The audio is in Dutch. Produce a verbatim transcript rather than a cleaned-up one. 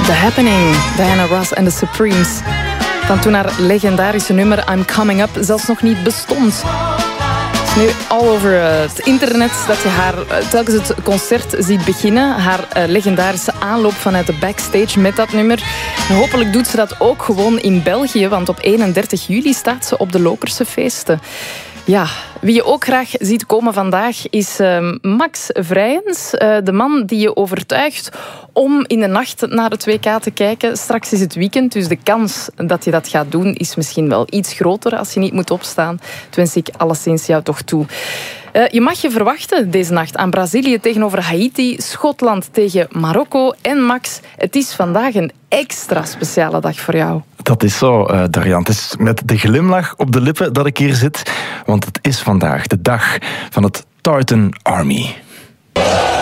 The Happening, Diana Ross en The Supremes. Van toen haar legendarische nummer I'm Coming Up zelfs nog niet bestond. Het is nu all over het internet dat je haar telkens het concert ziet beginnen. Haar legendarische aanloop vanuit de backstage met dat nummer. En hopelijk doet ze dat ook gewoon in België, want op eenendertig juli staat ze op de Lokerse feesten. Ja, wie je ook graag ziet komen vandaag is uh, Max Vrijens. Uh, de man die je overtuigt om in de nacht naar het W K te kijken. Straks is het weekend, dus de kans dat je dat gaat doen is misschien wel iets groter als je niet moet opstaan. Dat wens ik alleszins jou toch toe. Uh, je mag je verwachten deze nacht aan Brazilië tegenover Haiti, Schotland tegen Marokko. En Max, het is vandaag een extra speciale dag voor jou. Dat is zo, uh, Darian. Het is met de glimlach op de lippen dat ik hier zit. Want het is vandaag de dag van het Tartan Army.